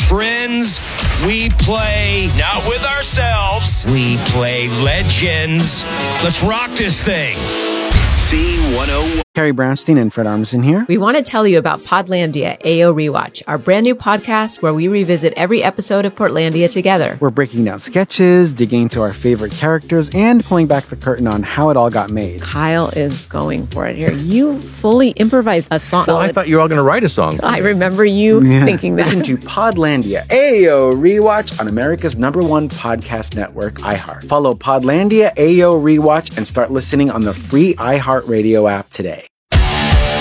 trends. We play not with ourselves. We play legends. Let's rock this thing. C101. Carrie Brownstein and Fred Armisen here. We want to tell you about Podlandia AO Rewatch, our brand new podcast where we revisit every episode of Portlandia together. We're breaking down sketches, digging into our favorite characters, and pulling back the curtain on how it all got made. Kyle is going for it here. You fully improvised a song. Well, I thought you were all going to write a song. I remember you thinking that. Listen to Podlandia AO Rewatch on America's #1 podcast network, iHeart. Follow Podlandia AO Rewatch and start listening on the free iHeartRadio app today.